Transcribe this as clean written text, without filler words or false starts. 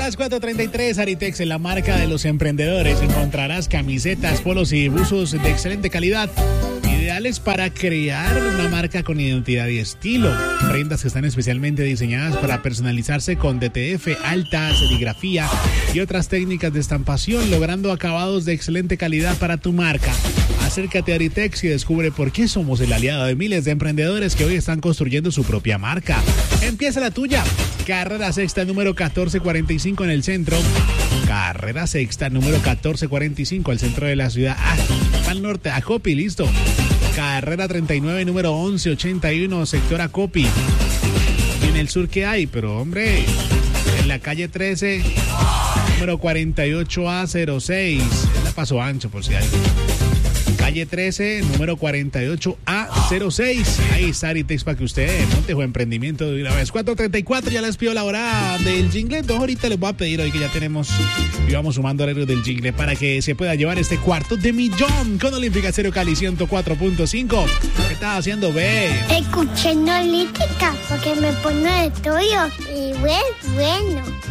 las 4:33, Aritex, en la marca de los emprendedores, encontrarás camisetas, polos y buzos de excelente calidad, ideales para crear una marca con identidad y estilo. Prendas que están especialmente diseñadas para personalizarse con DTF, alta serigrafía y otras técnicas de estampación, logrando acabados de excelente calidad para tu marca. Acércate a Aritex y descubre por qué somos el aliado de miles de emprendedores que hoy están construyendo su propia marca. Empieza la tuya. Carrera Sexta número 1445 en el centro. Carrera Sexta número 1445 al centro de la ciudad. Al norte, Acopi, listo. Carrera 39 número 1181 sector Acopi. Y en el sur, ¿qué hay? Pero hombre, en la calle 13 número 48A06. Es la Paso Ancho, por si hay. Calle 13, número 48A06. Ahí está Aritex para que usted monte su emprendimiento de una vez. 4:34, ya les pido la hora del jingle. 2 horitas les voy a pedir hoy que ya tenemos y vamos sumando horarios del jingle para que se pueda llevar este $250,000 con Olímpica Estéreo Cali 104.5. ¿Qué estás haciendo, ve? Escuchando Olímpica porque me pone de tuyo y bueno.